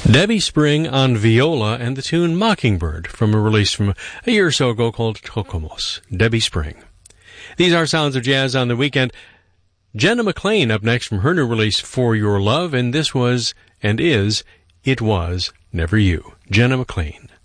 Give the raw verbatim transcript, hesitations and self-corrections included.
Debbie Spring on viola and the tune Mockingbird from a release from a year or so ago called Tocomos. Debbie Spring. These are Sounds of Jazz on the Weekend. Jenna McLean up next from her new release For Your Love, and this was and is It Was Never You. Jenna McLean.